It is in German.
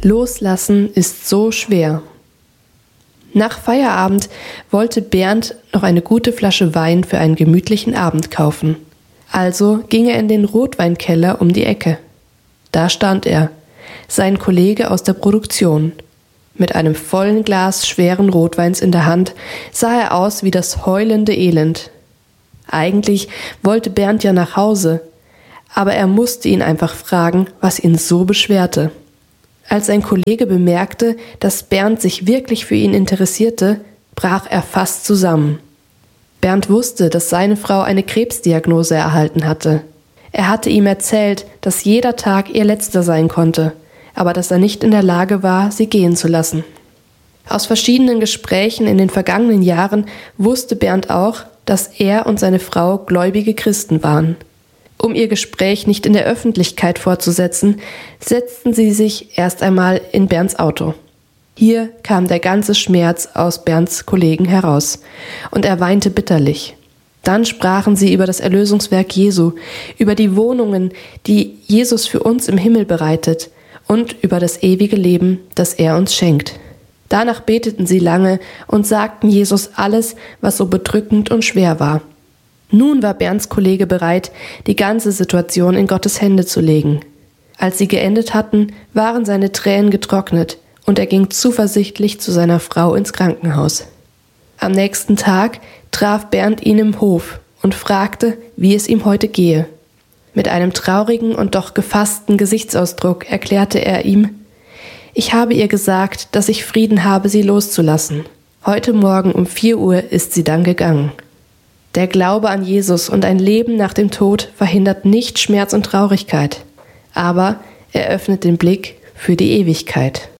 Loslassen ist so schwer. Nach Feierabend wollte Bernd noch eine gute Flasche Wein für einen gemütlichen Abend kaufen. Also ging er in den Rotweinkeller um die Ecke. Da stand er, sein Kollege aus der Produktion. Mit einem vollen Glas schweren Rotweins in der Hand sah er aus wie das heulende Elend. Eigentlich wollte Bernd ja nach Hause, aber er musste ihn einfach fragen, was ihn so beschwerte. Als sein Kollege bemerkte, dass Bernd sich wirklich für ihn interessierte, brach er fast zusammen. Bernd wusste, dass seine Frau eine Krebsdiagnose erhalten hatte. Er hatte ihm erzählt, dass jeder Tag ihr letzter sein konnte, aber dass er nicht in der Lage war, sie gehen zu lassen. Aus verschiedenen Gesprächen in den vergangenen Jahren wusste Bernd auch, dass er und seine Frau gläubige Christen waren. Um ihr Gespräch nicht in der Öffentlichkeit fortzusetzen, setzten sie sich erst einmal in Bernds Auto. Hier kam der ganze Schmerz aus Bernds Kollegen heraus, und er weinte bitterlich. Dann sprachen sie über das Erlösungswerk Jesu, über die Wohnungen, die Jesus für uns im Himmel bereitet, und über das ewige Leben, das er uns schenkt. Danach beteten sie lange und sagten Jesus alles, was so bedrückend und schwer war. Nun war Bernds Kollege bereit, die ganze Situation in Gottes Hände zu legen. Als sie geendet hatten, waren seine Tränen getrocknet und er ging zuversichtlich zu seiner Frau ins Krankenhaus. Am nächsten Tag traf Bernd ihn im Hof und fragte, wie es ihm heute gehe. Mit einem traurigen und doch gefassten Gesichtsausdruck erklärte er ihm: Ich habe ihr gesagt, dass ich Frieden habe, sie loszulassen. Heute Morgen um 4 Uhr ist sie dann gegangen. Der Glaube an Jesus und ein Leben nach dem Tod verhindert nicht Schmerz und Traurigkeit, aber er öffnet den Blick für die Ewigkeit.